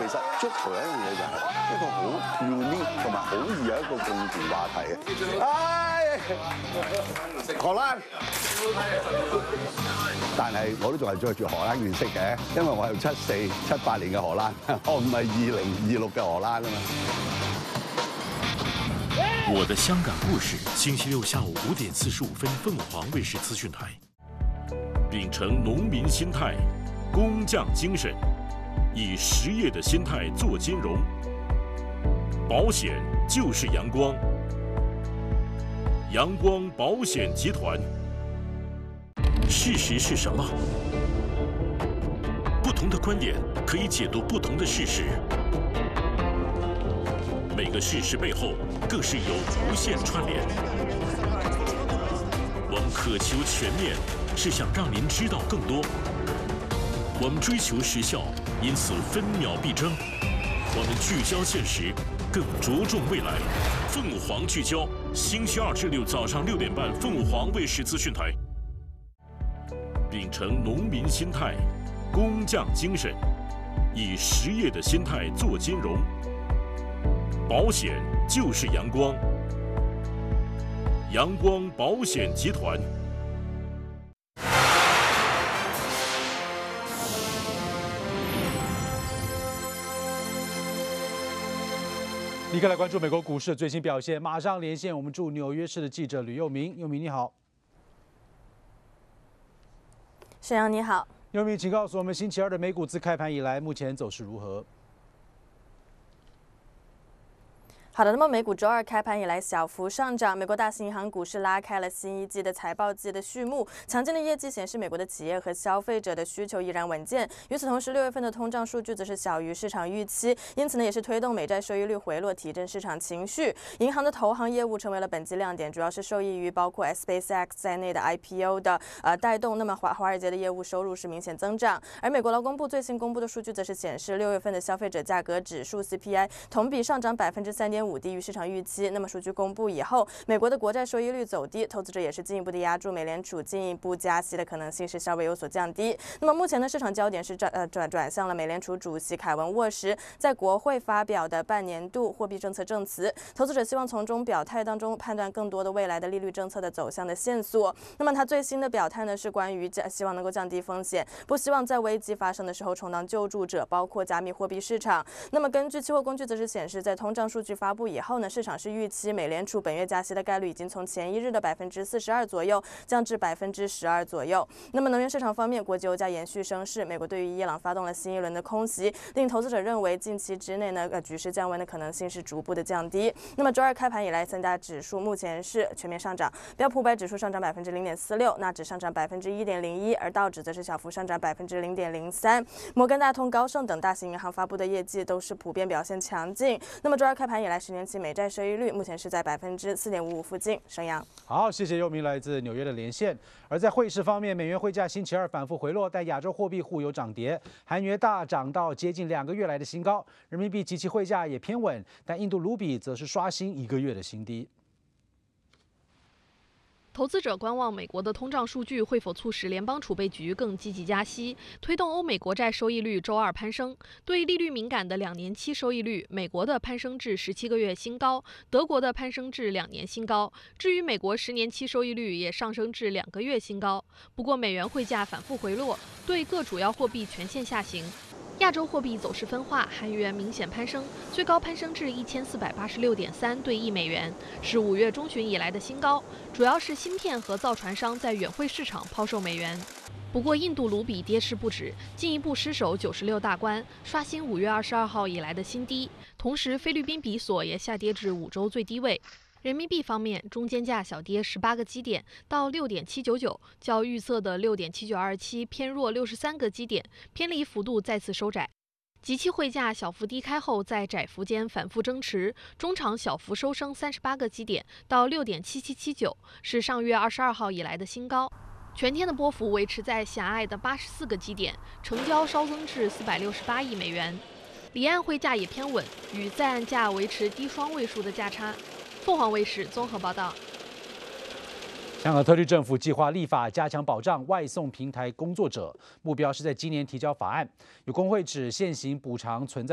實足球有一樣嘢就係一個好 unique 同埋好易有一個共同話題嘅。荷蘭，但係我都仲係着住荷蘭件色嘅，因為我係74、78年嘅荷蘭，我唔係2026嘅荷蘭啊嘛。 我的香港故事，星期六下午5點45分，鳳凰衛視資訊台。秉承農民心態，工匠精神，以實業的心態做金融。保險就是陽光，陽光保險集團。事實是什麼？不同的觀點可以解讀不同的事實。每個事實背後，更是有無限串聯。我們渴求全面，是想讓您知道更多。我們追求時效，因此分秒必爭。我們聚焦現實，更着重未來。鳳凰聚焦，星期2至6早上6點半，鳳凰衛視資訊台。秉承農民心態，工匠精神，以實業的心態做金融。保險就是陽光，陽光保險集團。 立刻来关注美国股市的最新表现，马上连线我们驻纽约市的记者吕佑明。佑明你好。 沈阳你好。 佑明，请告诉我们星期2的美股自开盘以来，目前走势如何？ 好的，那么美股周2开盘以来小幅上涨，美国大型银行股市拉开了新一季的财报季的序幕。强劲的业绩显示，美国的企业和消费者的需求依然稳健。与此同时，6月份的通胀数据则是小于市场预期，因此呢，也是推动美债收益率回落，提振市场情绪。银行的投行业务成为了本季亮点，主要是受益于包括 SpaceX 在内的 IPO 的带动。那么华尔街的业务收入是明显增长。而美国劳工部最新公布的数据则是显示，6月份的消费者价格指数 CPI 同比上涨3.5%。低于市场预期。那么数据公布以后，美国的国债收益率走低，投资者也是进一步的压住美联储进一步加息的可能性是稍微有所降低。那么目前呢，市场焦点是转向了美联储主席凯文沃什在国会发表的半年度货币政策证词，投资者希望从中表态当中判断更多的未来的利率政策的走向的线索。那么他最新的表态呢，是关于希望能够降低风险，不希望在危机发生的时候充当救助者，包括加密货币市场。那么根据期货工具则是显示，在通胀数据发布以后呢，市场是预期美联储本月加息的概率已经从前一日的42%左右降至12%左右。那么能源市场方面，国际油价延续升势，美国对于伊朗发动了新一轮的空袭，令投资者认为近期之内呢，局势降温的可能性是逐步的降低。那么周2开盘以来，三大指数目前是全面上涨，标普500指数上涨0.46%，纳指上涨1.01%，而道指则是小幅上涨0.03%。摩根大通、高盛等大型银行发布的业绩都是普遍表现强劲。那么周2开盘以来，10年期美债收益率目前是在4.55%附近。沈阳， 好，谢谢佑明来自纽约的连线。而在汇市方面，美元汇价星期2反复回落，但亚洲货币互有涨跌，韩元大涨到接近2个月来的新高，人民币及其汇价也偏稳，但印度卢比则是刷新1个月的新低。 投资者观望美国的通胀数据会否促使联邦储备局更积极加息，推动欧美国债收益率周2攀升。对利率敏感的2年期收益率，美国的攀升至17个月新高，德国的攀升至2年新高。至于美国10年期收益率也上升至2个月新高。不过美元汇价反复回落，对各主要货币全线下行。亚洲货币走势分化，韩元明显攀升，最高攀升至1486.3对1美元，是5月中旬以来的新高，主要是芯片和造船商在远汇市场抛售美元。不过印度卢比跌势不止，进一步失守96大关，刷新5月22号以来的新低。同时，菲律宾比索也下跌至5周最低位。人民币方面，中间价小跌18个基点到6.799，较预测的6.7927偏弱63个基点，偏离幅度再次收窄。即期汇价小幅低开后，在窄幅间反复争持，中场小幅收升38个基点到6.7779，是上月22号以来的新高。全天的波幅维持在狭隘的84个基点，成交稍增至468亿美元。离岸汇价也偏稳，与在岸价维持低双位数的价差。凤凰卫视综合报道。 香港特区政府计划立法加强保障外送平台工作者，目标是在今年提交法案。有工会指现行补偿存在